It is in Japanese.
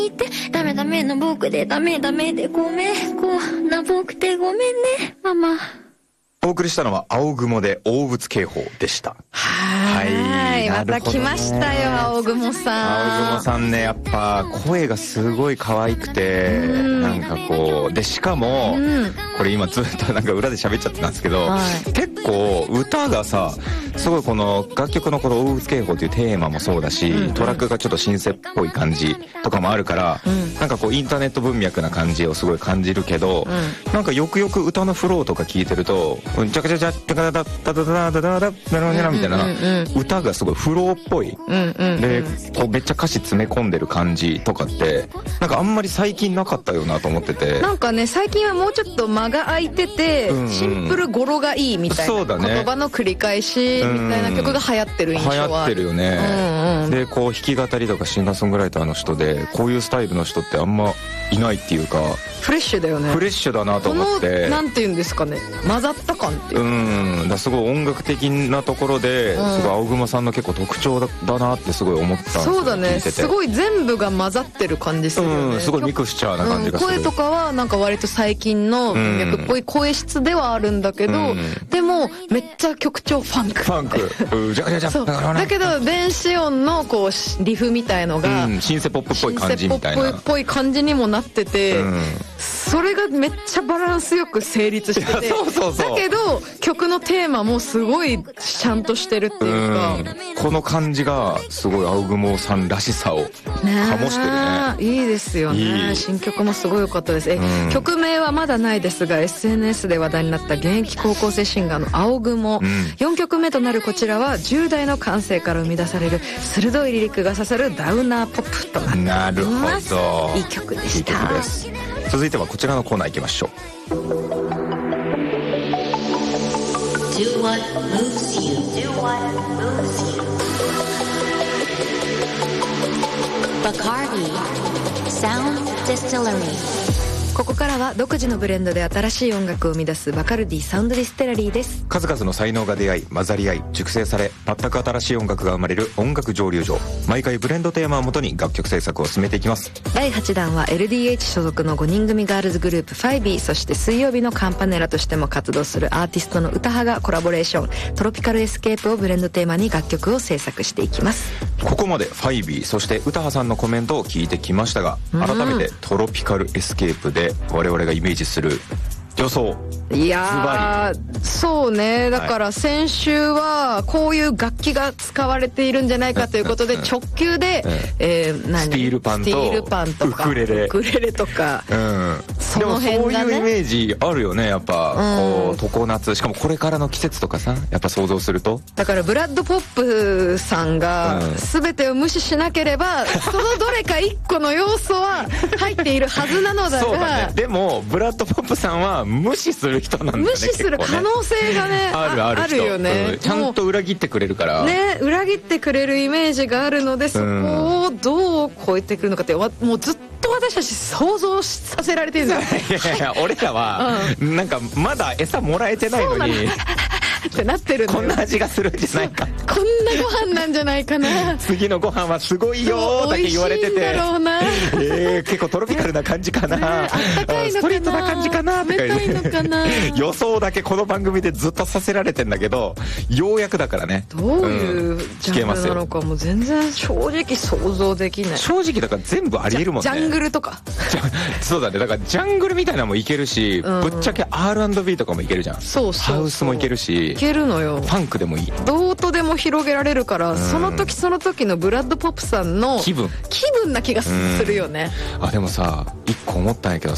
ってダメダメな僕でダメダメでごめんこんな僕でごめんねママ。 お送りしたのは青雲で大物警報でした。 はい、また来ましたよ青雲さん。 青雲さんね、やっぱ声がすごい可愛くて、なんかこうで、しかも、これ今ずっとなんか裏で喋っちゃってたんですけど、結構歌がさ、すごいこの楽曲のこの大物警報というテーマもそうだし、トラックがちょっとシンセっぽい感じとかもあるから、なんかこうインターネット文脈な感じをすごい感じるけど、なんかよくよく歌のフローとか聞いてると、ジャカジャジャッダダダダダダダダダダダみたいな歌がすごいフローっぽいで、こうめっちゃ歌詞詰め込んでる感じとかってなんかあんまり最近なかったよなと思ってて、 なんかね最近はもうちょっと間が空いてて、シンプル語呂がいいみたいな、言葉の繰り返しみたいな曲が流行ってる印象は流行ってるよね。でこう弾き語りとかシンガーソングライターの人でこういうスタイルの人ってあんまいないっていうか、 フレッシュだよね。 フレッシュだなと思って、 このなんていうんですかね、混ざった感っていうだ、すごい音楽的なところで、すごい青雲さんの結構特徴だなってすごい思ったんですよ。 そうだね、すごい全部が混ざってる感じするよね。 すごいミクスチャーな感じがする。 声とかはなんか割と最近の文脈っぽい声質ではあるんだけど、でもめっちゃ曲調ファンクファンクジャカジャジャそうだけど電子音のこうリフみたいのが、 シンセポップっぽい感じみたいな、 シンセポップっぽい感じにもなってて、それがめっちゃバランスよく成立してて、だけど曲のテーマもすごいちゃんとしてるっていうか、 この感じがすごい青雲さんらしさを醸してるね。 いいですよね。新曲もすごい良かったです。曲名はまだないですが SNS で話題になった現役高校生シンガーの青雲、4曲目となるこちらは10代の感性から生み出される鋭いリリックが刺さるダウナーポップとなっています。 なるほど、 いい曲でした。 いい曲です。続いてはこちらのコーナー行きましょう。 Do what moves you. Do what moves you. Bacardi Sound Distillery。 ここからは独自のブレンドで新しい音楽を生み出すバカルディサウンドディステラリーです。 数々の才能が出会い混ざり合い熟成され全く新しい音楽が生まれる音楽蒸留所。毎回ブレンドテーマをもとに楽曲制作を進めていきます。 第8弾は LDH 所属の5人組ガールズグループ 5B、 そして水曜日のカンパネラとしても活動するアーティストの歌派がコラボレーション、トロピカルエスケープをブレンドテーマに楽曲を制作していきます。 ここまで 5B そして歌派さんのコメントを聞いてきましたが、改めてトロピカルエスケープで我々がイメージする予想。 いやーそうね、だから先週はこういう楽器が使われているんじゃないかということで直球で、 スティールパンとウクレレとか、そでもの辺がね、 そういうイメージあるよねやっぱ、こう常夏、しかもこれからの季節とかさ、やっぱ想像すると、 だからブラッドポップさんが全てを無視しなければ、そのどれか一個の要素は入っているはずなのだがそうだね。でもブラッドポップさんは無視する人なんだね。 無視する可能性がねあるよね、 ちゃんと裏切ってくれるからね、裏切ってくれるイメージがあるので、そこをどう超えてくるのかってもうずっと私たち想像させられてるんですよ。 いや俺らは、なんかまだ餌もらえてないのにってなってるのよ。 こんな味がするんじゃないか、 こんなご飯なんじゃないかな次のご飯はすごいよだけ言われてて、 美味しいんだろうな結構トロピカルな感じかな、 あったかいのかな、 ストレートな感じかなとか冷たいのかな予想だけこの番組でずっとさせられてんだけど、ようやくだからね、 どういうジャンルなのかも全然正直想像できない。 正直だから全部ありえるもんね。 ジャングルとかそうだね、だからジャングルみたいなのもいけるし、ぶっちゃけ R&B とかもいけるじゃん。 そうハウスもいけるし、 いけるのよ。 ファンクでもいい、 どうとでも広げられるから、その時その時のブラッドポップさんの気分な気がするよね。 でもさ一個思ったんやけど